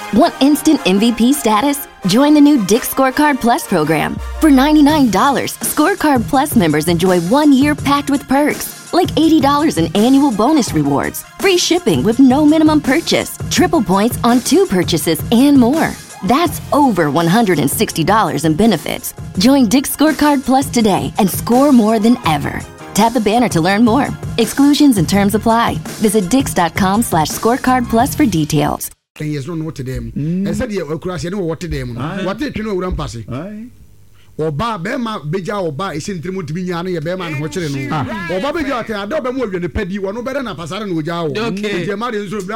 Want instant MVP status? Join the new Dick's Scorecard Plus program. For $99, Scorecard Plus members enjoy 1 year packed with perks, like $80 in annual bonus rewards, free shipping with no minimum purchase, triple points on 2 purchases, and more. That's over $160 in benefits. Join Dick's Scorecard Plus today and score more than ever. Tap the banner to learn more. Exclusions and terms apply. Visit dix.com/scorecardplus for details. Yes, no to them. I said, "You cross, you know what to them. What did you know? We're passing. Or bar Bema Beja or bar is in Trimutimiani, a Beman, watching. Or Babaja, I don't know the petty one, no better than Passaran Ujao. Okay, the Marians will be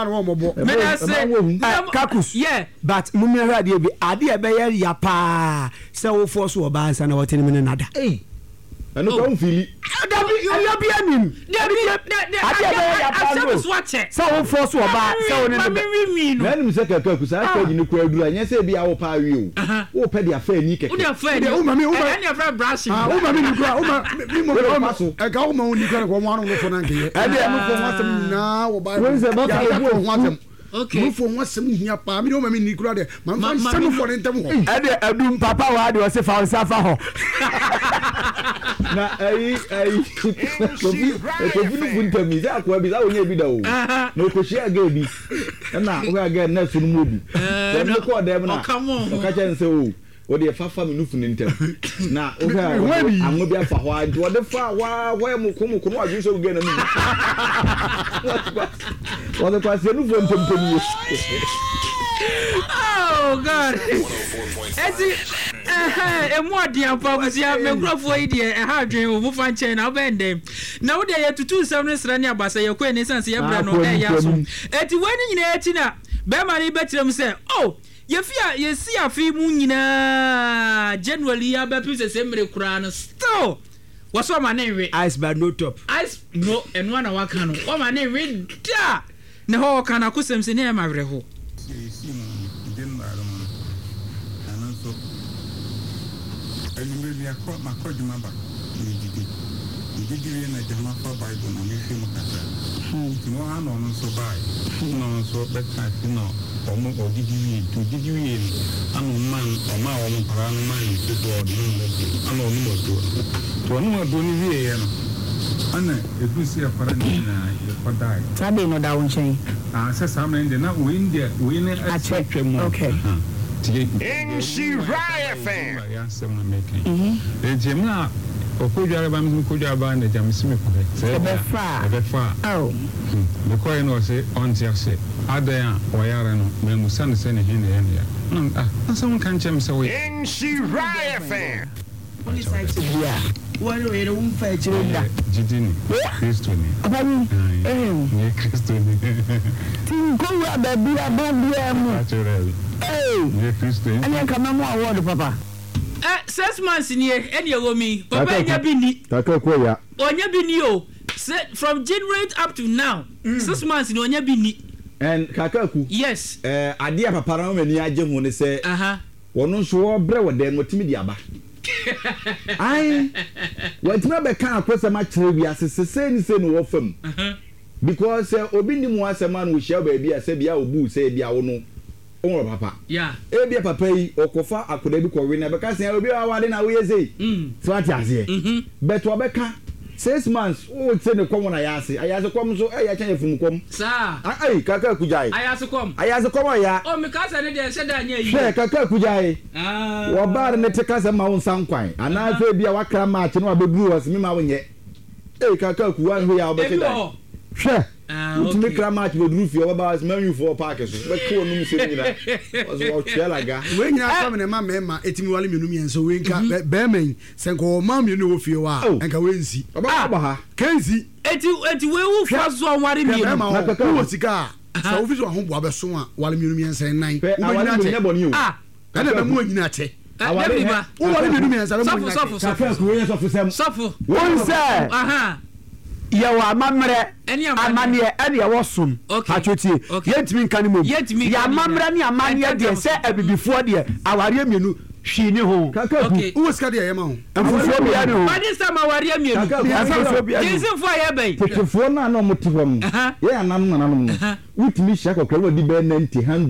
Kakus, yeah, but Mumia, the idea Bayer Yapa, so force or bars and what in another. Hey. I don't feel it. So force or bad. So let me say, because I told you, and yes, be our power you. Oh, petty affair, Nick. Your friend, your friend, Brassy. I go on, you can go on the phone. And now, by one. Okay. For what's some here, Pam, you know, I mean, you could have my son for them. I do Papa, I do a found Safa. Now, I tell me that will be that will be though. No, because she gave me. And now we are getting next to the movie. Then look what them now. Come on, catch and say, what the Fafa Minufin in them. Now, I'm going to be a Fawa. What the far, where Mukumu, I used to get a what the question from oh, God. And what dear Papa, I'm a rough idea, a hard dream of Wufan Chain, I'll bend them. Now they are to 2 summers running about your acquaintance, and Brano, at the wedding in Etina, Bemani better say, oh. You see a few moonina generally about the same crown still. What's what my name? Ice but no top. Ice no and 1 hour can. What my name read da. No can I custom in here, my reho. I caught my code number. Did you in a German for Bible and you feel no one on so by. No, so better, you know. Or did you in? I'm a man, or my own paranormal, to do I'm almost doing. To one more doing here, Anna, if you see a paranormal, you die. Sabi no down chain. Says I'm in the not win there, winning a check. Okay. In she riot fan. Yes, I'm making. The Gemma. Okuja bam kuja ba na jamsimi ko be fa oh the coin was say on say adan oyare no me musan say ne hin ne ya someone can chem say we in she riot fan police site yeah one way the one fa chire da jidini Kristo ni abani ni Kristo ni tin ko wa ba bia mu ni Kristo ni ani kan ma mu award papa 6 months in here, any of me, Papa Yabini. Takakoya. Onyabini, from January up to now, 6 months in Onyabini. And Kakaku, yes, Adia Papa, and Yajim when they say, one so bread with them with Timidiaba. I went never can't press a much trivia as a same of them. Because Obini was a man with shall be a Sebia Ubu, say, Biaono. Oh, Papa. Yeah. Ebi Papa or Kofa, I could be corrina because I will be our in our way. Flat as here. But Wabeka 6 months. Oh, it's in the common. I ask a come so I change from come. Sir, I Kaka Kujai. I ask a come. I ask a come. Oh, because I didn't say that. Yeah, Kaka Kujai. Or bad and take us a mount sound quine. And I feel be a waka match and what the blue was me mount yet. Hey, Kaka, one way I'll be sure. To make a match with roof your about menu for Parkers. But cool, no missing that. When you are coming a mamma, it's me, and so we can bearman, Sanko, Mam, you know if you are, and can win see. About Casey, et you will first one what in your cigar. So if you are home, Wabasua, while you say 9. I never knew. I never knew Nate. Suffer. One say, aha. Yawa mamre amane ene yawosum atwoti yetimi kan mom ya mamre ne amane de se abibifo de aware mienu hwini ho wo ska de yema ho amfofo bia ne ho ba this time aware mienu amfofo bia jinsin fo ya bai tekefo na no motifam ye anam nanam no wutimi hia kokra wadi be 90